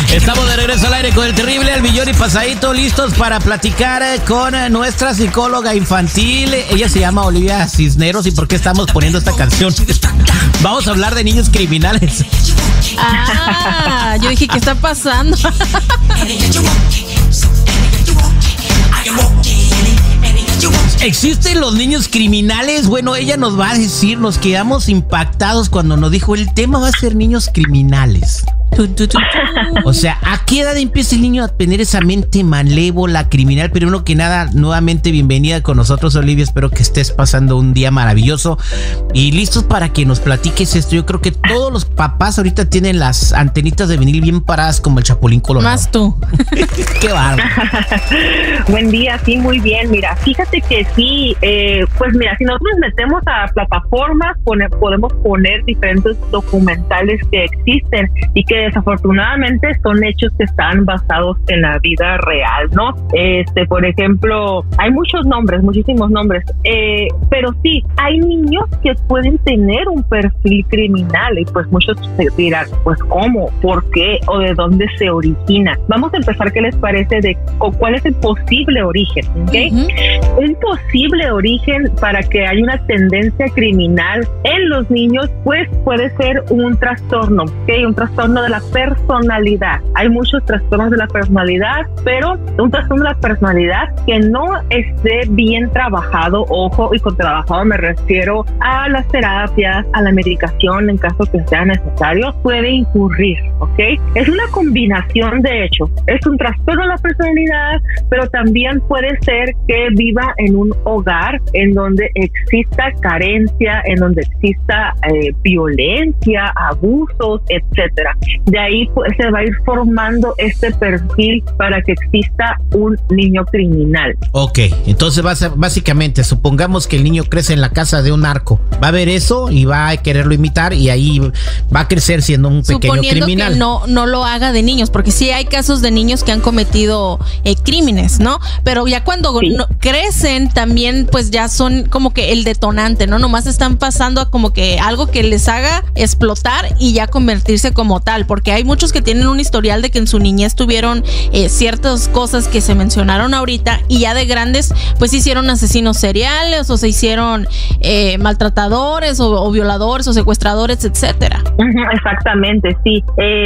Estamos de regreso al aire con el terrible al millón y pasadito, listos para platicar con nuestra psicóloga infantil. Ella se llama Olivia Cisneros. ¿Y por qué estamos poniendo esta canción? Vamos a hablar de niños criminales. Yo dije, ¿qué está pasando? ¿Existen los niños criminales? Bueno, ella nos va a decir, nos quedamos impactados cuando nos dijo el tema va a ser niños criminales. O sea, ¿a qué edad empieza el niño a tener esa mente malévola, criminal? Pero uno que nada, nuevamente bienvenida con nosotros, Olivia. Espero que estés pasando un día maravilloso y listos para que nos platiques esto. Yo creo que todos los papás ahorita tienen las antenitas de vinil bien paradas como el Chapulín Colorado. Más tú. Qué bárbaro. Buen día, sí, muy bien. Mira, fíjate que sí, pues mira, si nosotros metemos a plataformas, podemos poner diferentes documentales que existen y que desafortunadamente son hechos que están basados en la vida real, ¿no? Por ejemplo, hay muchos nombres, muchísimos nombres, pero sí, hay niños que pueden tener un perfil criminal y pues muchos se dirán, pues ¿cómo? ¿Por qué? ¿O de dónde se origina? Vamos a empezar, ¿qué les parece cuál es el posible origen? ¿Okay? Un posible origen para que haya una tendencia criminal en los niños, pues puede ser un trastorno, ¿okay? Un trastorno de la personalidad. Hay muchos trastornos de la personalidad, pero un trastorno de la personalidad que no esté bien trabajado, ojo, y con trabajado me refiero a las terapias, a la medicación en caso que sea necesario, puede incurrir, ¿ok? Es una combinación de hechos. Es un trastorno de la personalidad, pero también puede ser que viva en un hogar en donde exista carencia, en donde exista violencia, abusos, etcétera. De ahí pues, se va a ir formando este perfil para que exista un niño criminal. Ok, entonces básicamente supongamos que el niño crece en la casa de un narco, va a ver eso y va a quererlo imitar y ahí va a crecer siendo un pequeño criminal. Suponiendo que no lo haga de niños, porque sí hay casos de niños que han cometido crímenes, ¿no? Pero ya cuando crecen también pues ya son como que el detonante, ¿no? Nomás están pasando a como que algo que les haga explotar y ya convertirse como tal, porque hay muchos que tienen un historial de que en su niñez tuvieron ciertas cosas que se mencionaron ahorita y ya de grandes pues se hicieron asesinos seriales o se hicieron maltratadores o violadores o secuestradores, etcétera. Exactamente, sí.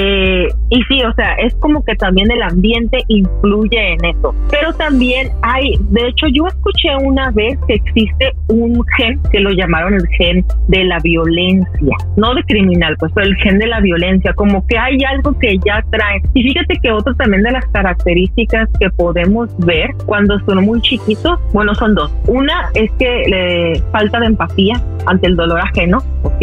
Y sí, o sea, es como que también el ambiente influye en eso. Pero también de hecho yo escuché una vez que existe un gen que lo llamaron el gen de la violencia, no de criminal, pues, pero el gen de la violencia, como que hay algo que ya trae. Y fíjate que otro también de las características que podemos ver cuando son muy chiquitos, bueno, son dos. Una es que le falta de empatía ante el dolor ajeno, ¿ok?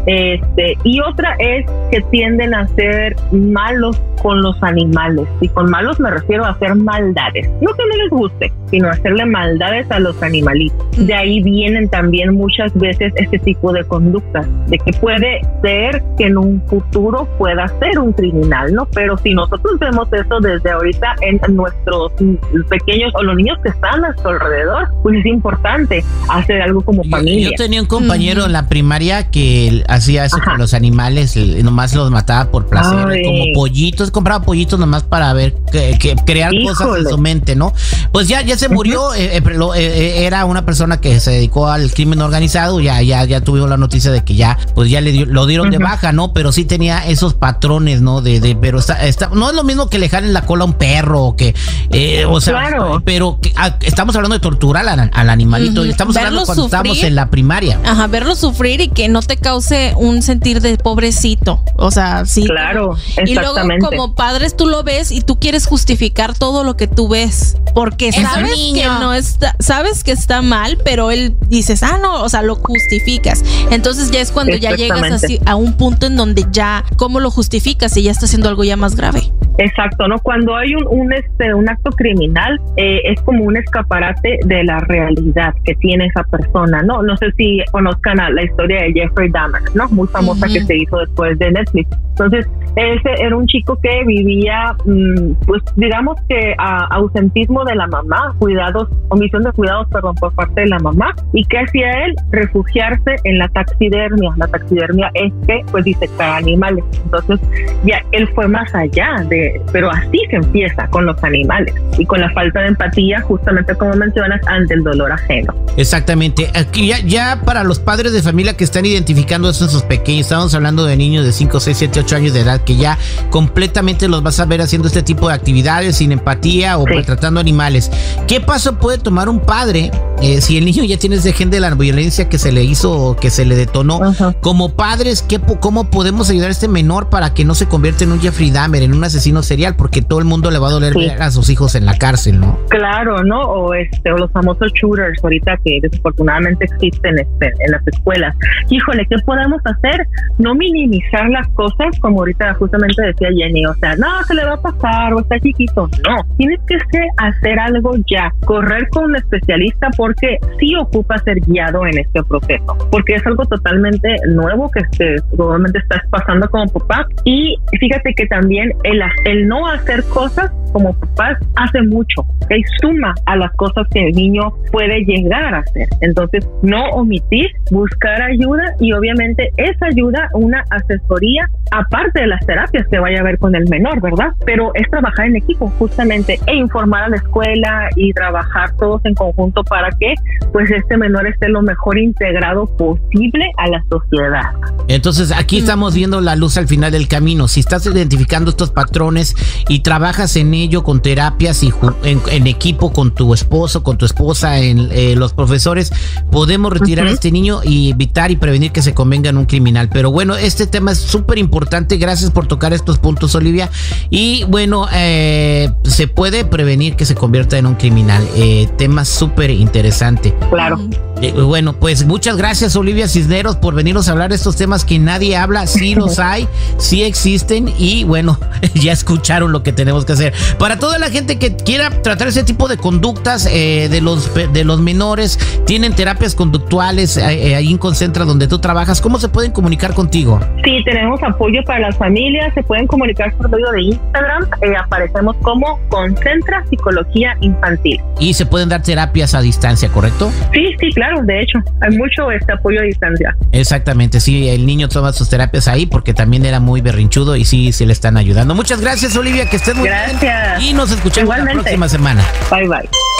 Y otra es que tienden a ser malos con los animales. Y con malos me refiero a hacer maldades. No que no les guste, sino hacerle maldades a los animalitos. De ahí vienen también muchas veces este tipo de conductas, de que puede ser que en un futuro pueda ser un criminal, ¿no? Pero si nosotros vemos eso desde ahorita en nuestros pequeños o los niños que están a nuestro alrededor, pues es importante hacer algo como familia. Yo tenía un compañero en la primaria que hacía eso con los animales, nomás los mataba por placer, como pollitos, compraba pollitos nomás para ver, crear cosas en su mente, ¿no? Pues ya se murió, era una persona que se dedicó al crimen organizado, ya tuvimos la noticia de que pues ya lo dieron de baja, ¿no? Pero sí tenía esos patrones, ¿no? Pero no es lo mismo que le jalen la cola a un perro, o que, o sea, claro. Pero estamos hablando de torturar al animalito, estamos hablando cuando estábamos en la primaria. Ajá, verlo sufrir y que no te cause un sentir de pobrecito, o sea, sí. Claro, y luego como padres tú lo ves y tú quieres justificar todo lo que tú ves, porque sabes que no está, sabes que está mal, pero él dices, no, o sea, lo justificas. Entonces ya es cuando ya llegas así a un punto en donde ya, ¿cómo lo justificas? Y ya está haciendo algo ya más grave. Exacto, ¿no? Cuando hay un acto criminal, es como un escaparate de la realidad que tiene esa persona, ¿no? No sé si conozcan la historia de Jeffrey Dahmer, ¿no? Muy famosa que se hizo después de Netflix. Entonces, ese era un chico que vivía, pues digamos que ausentismo de la mamá, omisión de cuidados, por parte de la mamá. ¿Y qué hacía él? Refugiarse en la taxidermia. La taxidermia es que, pues, disectar animales. Entonces, ya él fue más allá de pero así se empieza con los animales y con la falta de empatía, justamente como mencionas, ante el dolor ajeno. Exactamente. Aquí ya para los padres de familia que están identificando a esos pequeños, estamos hablando de niños de 5, 6, 7, 8 años de edad, que ya completamente los vas a ver haciendo este tipo de actividades sin empatía o maltratando animales. ¿Qué paso puede tomar un padre si el niño ya tiene ese gen de la violencia que se le hizo o que se le detonó? Como padres, ¿cómo podemos ayudar a este menor para que no se convierta en un Jeffrey Dahmer, en un asesino serial? Porque todo el mundo le va a doler ver a sus hijos en la cárcel, ¿no? Claro, ¿no? O los famosos shooters ahorita que desafortunadamente existen en las escuelas. Híjole, ¿qué podemos hacer? No minimizar las cosas, como ahorita justamente decía Jenny, o sea, no, se le va a pasar o está chiquito. No, tienes que hacer algo ya, correr con un especialista porque sí ocupa ser guiado en este proceso, porque es algo totalmente nuevo que probablemente estás pasando como papá. Y fíjate que también el no hacer cosas como papás hace mucho, ¿okay? Suma a las cosas que el niño puede llegar a hacer. Entonces, no omitir, buscar ayuda y obviamente esa ayuda, una asesoría, aparte de las terapias que vaya a ver con el menor, ¿verdad? Pero es trabajar en equipo justamente e informar a la escuela y trabajar todos en conjunto para que pues este menor esté lo mejor integrado posible a la sociedad. Entonces, aquí estamos viendo la luz al final del camino. Si estás identificando estos patrones y trabajas en ello con terapias y en equipo con tu esposo, con tu esposa, los profesores, podemos retirar a este niño y evitar y prevenir que se convenga en un criminal. Pero bueno, este tema es súper importante. Gracias por tocar estos puntos, Olivia. Y bueno, se puede prevenir que se convierta en un criminal. Tema súper interesante. Claro. Bueno, pues muchas gracias, Olivia Cisneros, por venirnos a hablar de estos temas que nadie habla. Sí los hay, sí existen y bueno, ya escucharon lo que tenemos que hacer. Para toda la gente que quiera tratar ese tipo de conductas de los menores, tienen terapias conductuales ahí en Concentra donde tú trabajas. ¿Cómo se pueden comunicar contigo? Sí, tenemos apoyo para las familias. Se pueden comunicar por medio de Instagram. Aparecemos como Concentra Psicología Infantil. Y se pueden dar terapias a distancia, ¿correcto? Sí, claro. De hecho, hay mucho apoyo a distancia. Exactamente, sí, el niño toma sus terapias ahí porque también era muy berrinchudo y sí le están ayudando. Muchas gracias, Olivia, que estés muy bien. Gracias. Y nos escuchamos la próxima semana. Bye.